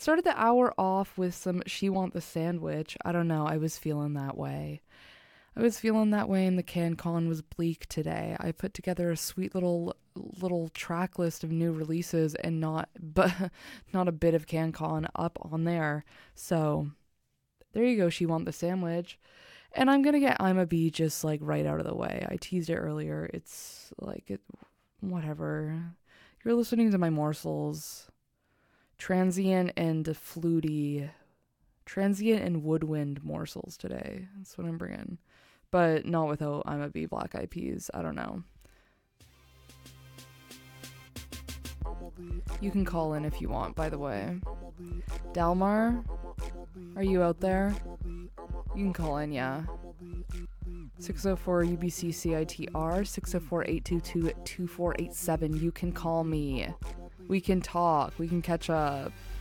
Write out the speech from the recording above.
Started the hour off with some She Want the Sandwich. I don't know, I was feeling that way. I was feeling that way, and the CanCon was bleak today. I put together a sweet little track list of new releases and not a bit of CanCon up on there. So there you go, She Want the Sandwich. And I'm gonna get I'm a Bee just like right out of the way. I teased it earlier. It's like whatever. You're listening to my morsels. Transient and fluty. Transient and woodwind morsels today. That's what I'm bringing. But not without I'm a Bee Black Eyed Peas. I don't know. You can call in if you want, by the way. Dalmar, are you out there? You can call in, yeah. 604 UBC CITR 604 822 2487. You can call me. We can talk. We can catch up.